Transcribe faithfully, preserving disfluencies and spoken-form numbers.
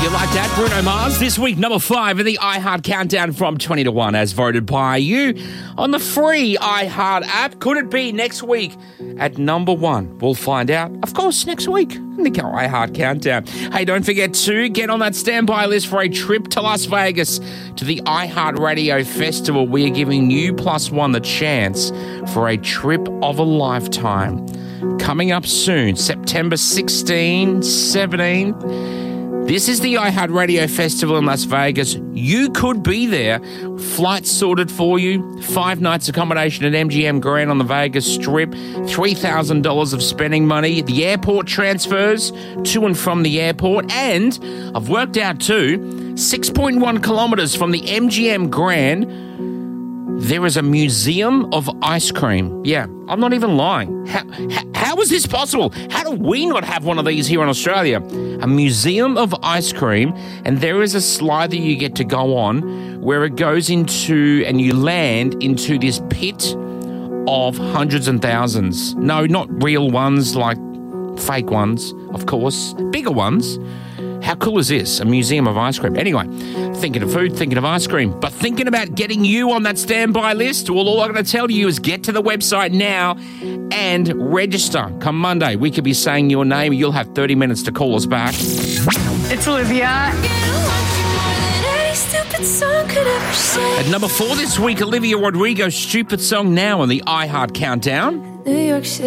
You like that, Bruno Mars? This week, number five in the iHeart Countdown from twenty to one, as voted by you on the free iHeart app. Could it be next week at number one? We'll find out, of course, next week in the iHeart Countdown. Hey, don't forget to get on that standby list for a trip to Las Vegas to the iHeart Radio Festival. We are giving you plus one the chance for a trip of a lifetime. Coming up soon, September sixteenth, seventeenth. This is the iHeart Radio Festival in Las Vegas. You could be there. Flights sorted for you. Five nights accommodation at M G M Grand on the Vegas Strip. three thousand dollars of spending money. The airport transfers to and from the airport. And I've worked out too, six point one kilometres from the M G M Grand, there is a museum of ice cream. Yeah, I'm not even lying. How, how, how is this possible? How do we not have one of these here in Australia? A museum of ice cream, and there is a slide that you get to go on where it goes into, and you land into this pit of hundreds and thousands. No, not real ones, like fake ones, of course. Bigger ones. How cool is this? A museum of ice cream. Anyway, thinking of food, thinking of ice cream, but thinking about getting you on that standby list. Well, all I'm going to tell you is get to the website now and register. Come Monday, we could be saying your name. You'll have thirty minutes to call us back. It's Olivia. At number four this week, Olivia Rodrigo's Stupid Song Now on the iHeart Countdown. New York City.